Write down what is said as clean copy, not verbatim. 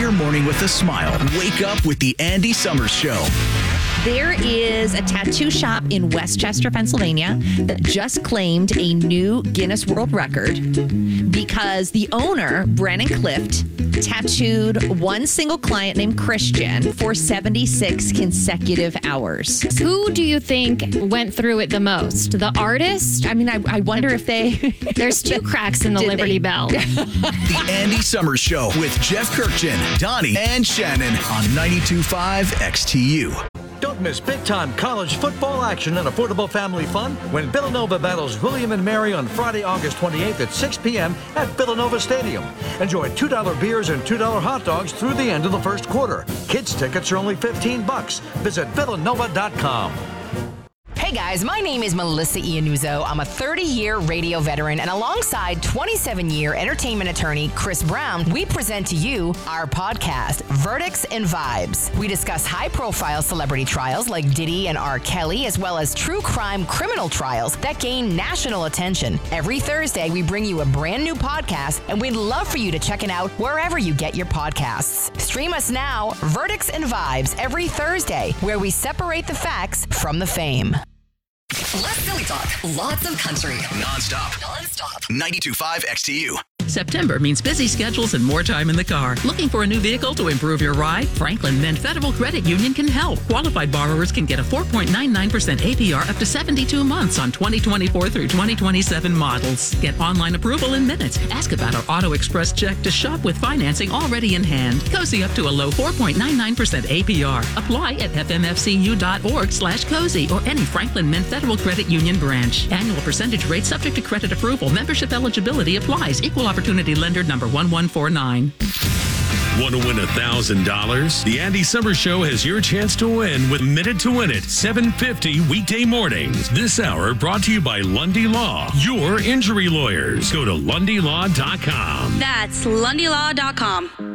your morning with a smile. Wake up with the Andy Summers Show. There is a tattoo shop in Westchester, Pennsylvania that just claimed a new Guinness World Record because the owner, Brennan Clift, tattooed one single client named Christian for 76 consecutive hours. Who do you think went through it the most? The artist? I mean, I wonder if they... There's two cracks in the Liberty Bell. The Andy Summers Show with Jeff Kirkchin, Donnie, and Shannon on 92.5 XTU. Don't miss big-time college football action and affordable family fun when Villanova battles William and Mary on Friday, August 28th at 6 p.m. at Villanova Stadium. Enjoy $2 beers and $2 hot dogs through the end of the first quarter. Kids tickets are only $15. Visit villanova.com. Hey guys, my name is Melissa Iannuzzo. I'm a 30-year radio veteran, and alongside 27-year entertainment attorney Chris Brown, we present to you our podcast, Verdicts and Vibes. We discuss high-profile celebrity trials like Diddy and R. Kelly, as well as true crime criminal trials that gain national attention. Every Thursday, we bring you a brand new podcast, and we'd love for you to check it out wherever you get your podcasts. Stream us now, Verdicts and Vibes, every Thursday, where we separate the facts from the fame. Less silly talk, lots of country. Non-stop. 92.5 XTU. September means busy schedules and more time in the car. Looking for a new vehicle to improve your ride? Franklin Mint Federal Credit Union can help. Qualified borrowers can get a 4.99% APR up to 72 months on 2024 through 2027 models. Get online approval in minutes. Ask about our Auto Express check to shop with financing already in hand. Cozy up to a low 4.99% APR. Apply at fmfcu.org/cozy or any Franklin Mint Federal Credit Union branch. Annual percentage rate subject to credit approval. Membership eligibility applies. Equal opportunity lender number 1149. Want to win $1,000? The Andy Summers Show has your chance to win with Minute to Win It, 7:50 weekday mornings. This hour brought to you by Lundy Law, your injury lawyers. Go to lundylaw.com. That's lundylaw.com.